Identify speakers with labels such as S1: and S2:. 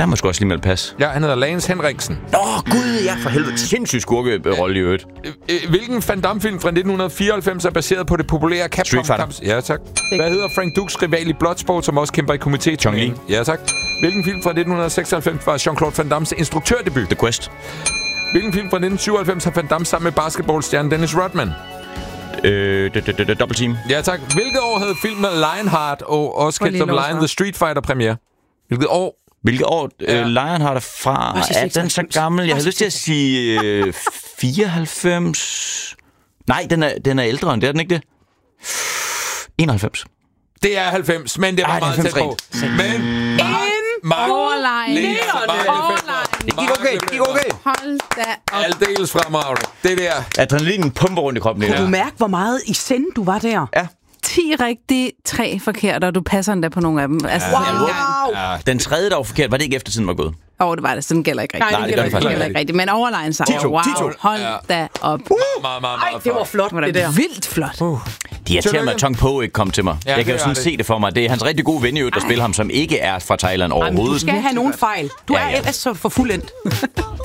S1: Der må sgu også lige melde pas.
S2: Ja, han hedder Lance Henriksen.
S1: Gud, ja, for helvede. Sindssygt skurkerolle i øvrigt.
S2: Hvilken Van Damme-film fra 1994 er baseret på det populære Capcom?
S1: Street Fighter.
S2: Ja, tak. Hvad hedder Frank Dukes rival i Bloodsport, som også kæmper i komité?
S1: Chong Li.
S2: Ja, tak. Hvilken film fra 1996 var Jean-Claude Van Dammes instruktørdebut?
S1: The Quest.
S2: Hvilken film fra 1997 har Van Damme sammen med basketballstjernen Dennis Rodman?
S1: Double Team.
S2: Ja, tak. Hvilket år havde filmen Lionheart og også kendt som Lion the Street Fighter premiere? Hvilket år?
S1: Hvilket år Lionheart er fra? Er den så gammel? Jeg har lyst til at sige 94. Nej, den er ældre end det, er den ikke det? 91.
S2: Det er 90, men det var meget tæt på. Men
S3: Overlegen.
S1: Det gik okay.
S3: Hold da op.
S2: aldeles fremragende. Det der.
S1: Adrenalinen pumper rundt i kroppen.
S4: Kan du mærke, hvor meget i sende du var der?
S1: Ja.
S3: 10 rigtige, 3 forkerte, og du passer endda på nogle af dem. Altså,
S4: Wow!
S1: Den tredje, der var forkert, var det ikke efter tiden var gået?
S3: det var det. Sådan gælder ikke rigtigt.
S4: Nej, det gælder
S3: gælder ikke rigtigt. Men overlegen sejr. Wow, hold da op.
S2: Meget
S4: Det var flot, det der.
S3: Vildt flot.
S1: De irriterer mig, at Tong Po ikke kom til mig.
S2: Ja,
S1: Jeg kan jo
S2: det
S1: sådan
S2: er det.
S1: se det for mig. Det er hans rigtig gode ven, der spiller ham, som ikke er fra Thailand
S4: Jamen, du
S1: overhovedet.
S4: skal have nogen fejl. Du
S1: Ja,
S4: er
S1: ja.
S4: ellers så for fuldendt.